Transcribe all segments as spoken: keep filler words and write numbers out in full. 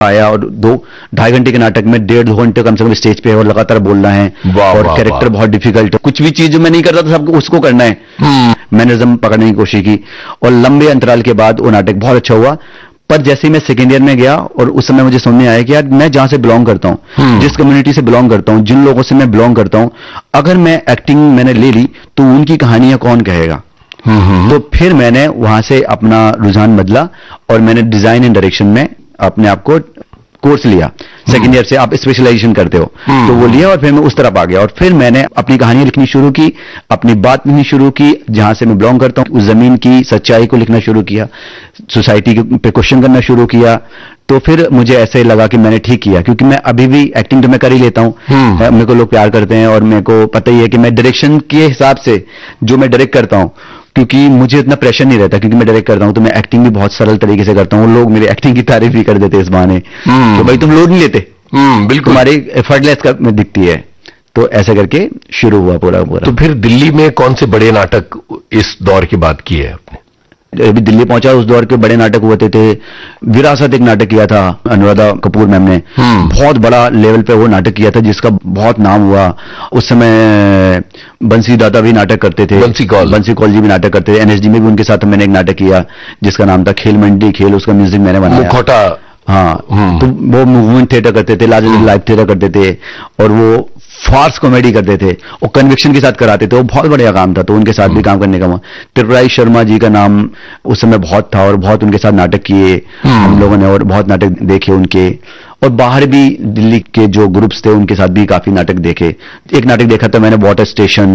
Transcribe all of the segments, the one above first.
आया और दो ढाई घंटे के नाटक में डेढ़ दो घंटे कम से कम स्टेज पे और लगातार बोलना है और कैरेक्टर बहुत डिफिकल्ट है, कुछ भी चीज जो मैं नहीं करता था सबको उसको करना है, मैनरिज्म पकड़ने की कोशिश की और लंबे अंतराल के बाद वो नाटक बहुत अच्छा हुआ। पर जैसे ही मैं सेकेंड ईयर में गया और उस समय मुझे समझ में आया कि यार मैं जहां से बिलोंग करता हूं, जिस कम्युनिटी से बिलोंग करता हूं, जिन लोगों से मैं बिलोंग करता हूं, अगर मैं एक्टिंग मैंने ले ली तो उनकी कहानियां कौन कहेगा। तो फिर मैंने वहां से अपना रुझान बदला और मैंने डिजाइन एंड डायरेक्शन में अपने आप को कोर्स लिया। सेकेंड ईयर से आप स्पेशलाइजेशन करते हो तो वो लिया और फिर मैं उस तरफ आ गया और फिर मैंने अपनी कहानी लिखनी शुरू की, अपनी बात लिखनी शुरू की, जहां से मैं बिलोंग करता हूं उस जमीन की सच्चाई को लिखना शुरू किया, सोसाइटी पे क्वेश्चन करना शुरू किया। तो फिर मुझे ऐसे लगा कि मैंने ठीक किया, क्योंकि मैं अभी भी एक्टिंग तो मैं कर ही लेता हूं, मेरे को लोग प्यार करते हैं और मेरे को पता ही है कि मैं डायरेक्शन के हिसाब से जो मैं डायरेक्ट करता हूं, क्योंकि मुझे इतना प्रेशर नहीं रहता, क्योंकि मैं डायरेक्ट करता हूं तो मैं एक्टिंग भी बहुत सरल तरीके से करता हूं। लोग मेरे एक्टिंग की तारीफ भी कर देते इस बहाने कि भाई तुम लोड नहीं लेते, बिल्कुल तुम्हारी एफर्टलेस कर में दिखती है। तो ऐसे करके शुरू हुआ पूरा पूरा। तो फिर दिल्ली में कौन से बड़े नाटक इस दौर की बात की है आपने? अभी दिल्ली पहुंचा उस दौर के बड़े नाटक हुए थे, विरासत एक नाटक किया था अनुराधा कपूर मैम ने, बहुत बड़ा लेवल पे वो नाटक किया था जिसका बहुत नाम हुआ। उस समय बंसी दादा भी नाटक करते थे, बंसी कौल बंसी कौल जी भी नाटक करते थे। एनएसडी में भी उनके साथ मैंने एक नाटक किया जिसका नाम था खेल मंडी खेल, उसका म्यूजिक मैंने बनाया। खोटा हाँ, तो वो मूवमेंट थिएटर करते थे, लार्जर लाइव थिएटर करते थे और वो फार्स कॉमेडी करते थे और कन्विक्शन के साथ कराते थे। वो बहुत बढ़िया काम था, तो उनके साथ भी काम करने का। त्रिपुरारी शर्मा जी का नाम उस समय बहुत था और बहुत उनके साथ नाटक किए हम लोगों ने और बहुत नाटक देखे उनके। और बाहर भी दिल्ली के जो ग्रुप्स थे उनके साथ भी काफी नाटक देखे। एक नाटक देखा था मैंने वाटर स्टेशन,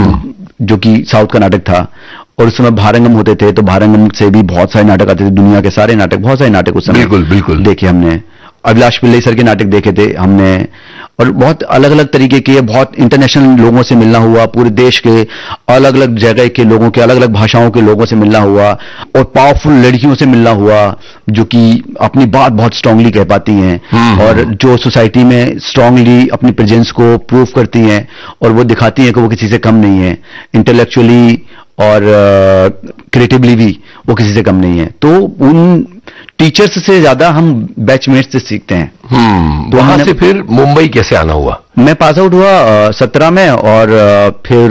जो कि साउथ का नाटक था, और उस समय भारंगम होते थे तो भारंगम से भी बहुत सारे नाटक आते थे, दुनिया के सारे नाटक, बहुत सारे नाटक उस समय बिल्कुल बिल्कुल देखे हमने। अभिलाष पिल्लई सर के नाटक देखे थे हमने और बहुत अलग अलग तरीके के, बहुत इंटरनेशनल लोगों से मिलना हुआ, पूरे देश के अलग अलग जगह के लोगों के, अलग अलग भाषाओं के लोगों से मिलना हुआ और पावरफुल लड़कियों से मिलना हुआ जो कि अपनी बात बहुत स्ट्रांगली कह पाती हैं और जो सोसाइटी में स्ट्रांगली अपनी प्रेजेंस को प्रूव करती हैं और वो दिखाती हैं कि वो किसी से कम नहीं है, इंटेलेक्चुअली और क्रिएटिवली भी वो किसी से कम नहीं है। तो उन टीचर्स से ज्यादा हम बैचमेट्स से सीखते हैं। हम्म तो वहां से फिर मुंबई कैसे आना हुआ? मैं पास आउट हुआ सत्रह में और फिर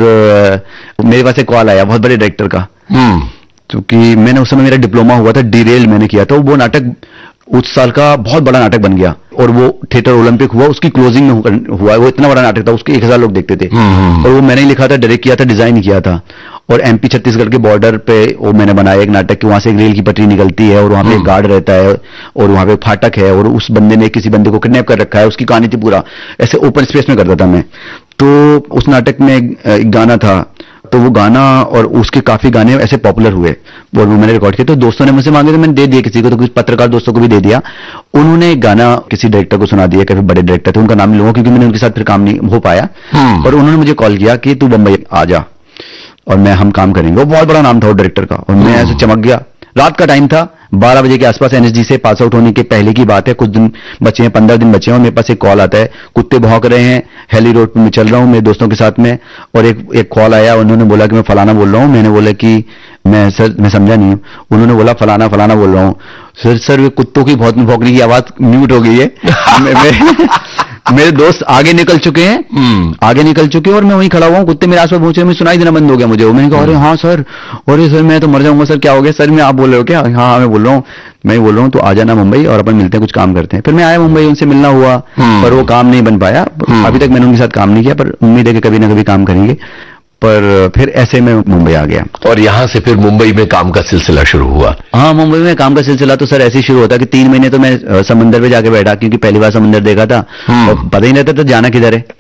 मेरे पास एक कॉल आया बहुत बड़े डायरेक्टर का, क्योंकि मैंने उस समय मेरा डिप्लोमा हुआ था, डीरेल मैंने किया था। वो नाटक उस साल का बहुत बड़ा नाटक बन गया और वो थिएटर ओलंपिक हुआ, उसकी क्लोजिंग में हुआ। वो इतना बड़ा नाटक था, उसके एक हजार लोग देखते थे और वो मैंने ही लिखा था, डायरेक्ट किया था, डिजाइन किया था। और एमपी छत्तीसगढ़ के बॉर्डर पे वो मैंने बनाया एक नाटक कि वहां से एक रेल की पटरी निकलती है और वहां पे एक गार्ड रहता है और वहां पे फाटक है और उस बंदे ने किसी बंदे को किडनैप कर रखा है, उसकी कहानी थी पूरा। ऐसे ओपन स्पेस में करता था मैं। तो उस नाटक में एक गाना था, तो वो गाना और उसके काफी गाने ऐसे पॉपुलर हुए और वो मैंने रिकॉर्ड किया। तो दोस्तों ने मुझसे मांगे तो मैंने दे दिया, किसी को तो कुछ पत्रकार दोस्तों को भी दे दिया। उन्होंने गाना किसी डायरेक्टर को सुना दिया, काफी बड़े डायरेक्टर थे, उनका नाम लूंगा क्योंकि मैंने उनके साथ फिर काम नहीं हो पाया। और उन्होंने मुझे कॉल किया कि तू बंबई आ जा और मैं हम काम करेंगे। वो बहुत बड़ा नाम था वो डायरेक्टर का और मैं ऐसे चमक गया। रात का टाइम था, बारह बजे के आसपास, एनएसडी से पास आउट होने के पहले की बात है, कुछ दिन बचे हैं, पंद्रह दिन बचे हैं और मेरे पास एक कॉल आता है, कुत्ते भौंक रहे हैं, हेली रोड पे मैं चल रहा हूं मेरे दोस्तों के साथ में और एक एक कॉल आया, उन्होंने बोला कि मैं फलाना बोल रहा हूं। मैंने बोला कि मैं सर मैं समझा नहीं हूं। उन्होंने बोला फलाना फलाना बोल रहा हूं। सर सर वे कुत्तों की बहुत भौंकने की आवाज म्यूट हो गई है। मैं, मैं, मेरे दोस्त आगे निकल चुके हैं, आगे निकल चुके हैं और मैं वहीं खड़ा हुआ हूं, कुत्ते मेरे आसपास पहुंचे, मैं सुनाई देना बंद हो गया मुझे। मैंने कहा अरे हाँ सर, अरे सर मैं तो मर जाऊंगा सर, क्या हो गया सर? मैं आप बोल रहे हो क्या? हाँ हाँ मैं बोल रहा हूँ, मैं बोल रहा हूँ, तो आ जाना मुंबई और अपन मिलते हैं, कुछ काम करते हैं। फिर मैं आया मुंबई, उनसे मिलना हुआ पर वो काम नहीं बन पाया। अभी तक मैंने उनके साथ काम नहीं किया, पर उम्मीद है कि कभी ना कभी काम करेंगे। पर फिर ऐसे में मुंबई आ गया और यहां से फिर मुंबई में काम का सिलसिला शुरू हुआ। हाँ, मुंबई में काम का सिलसिला तो सर ऐसे ही शुरू होता कि तीन महीने तो मैं समंदर पे जाके बैठा, क्योंकि पहली बार समंदर देखा था और पता ही नहीं था तो जाना किधर है।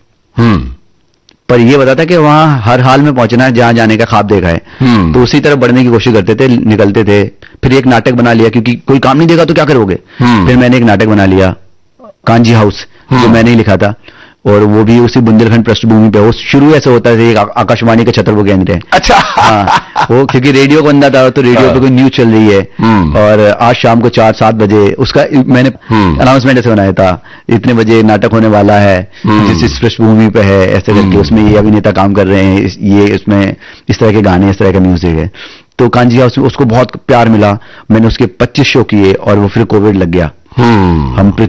पर ये बता था कि वहां हर हाल में पहुंचना है, जहां जाने का ख्वाब देखा है, तो उसी तरफ बढ़ने की कोशिश करते थे, निकलते थे। फिर एक नाटक बना लिया, क्योंकि कोई काम नहीं देगा तो क्या करोगे। फिर मैंने एक नाटक बना लिया, कांजी हाउस, जो मैंने ही लिखा था और वो भी उसी बुंदेलखंड पृष्ठभूमि पे। वो शुरू ऐसे होता है, एक आकाशवाणी का छतर वो केंद्र है। अच्छा। हाँ, वो क्योंकि रेडियो बंदा था तो रेडियो पे कोई न्यूज चल रही है और आज शाम को चार सात बजे उसका मैंने अनाउंसमेंट ऐसे बनाया था, इतने बजे नाटक होने वाला है जिस इस पृष्ठभूमि पे है, ऐसे करके उसमें ये अभिनेता काम कर रहे हैं, ये इसमें इस तरह के गाने, इस तरह का म्यूजिक है। तो कांजी हाउस में उसको बहुत प्यार मिला, मैंने उसके पच्चीस शो किए और वो फिर कोविड लग गया हम्म हम